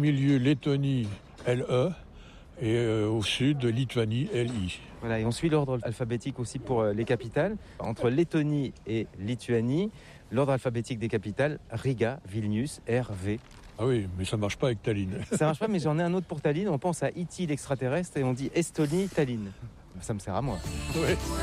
milieu, Lettonie, LE. Et au sud, Lituanie, LI. Voilà, et on suit l'ordre alphabétique aussi pour les capitales. Entre Lettonie et Lituanie, l'ordre alphabétique des capitales, Riga, Vilnius, RV. Ah oui, mais ça marche pas avec Tallinn. Ça marche pas, mais j'en ai un autre pour Tallinn. On pense à E.T. l'extraterrestre et on dit Estonie, Tallinn. Ça me sert à moi. Oui.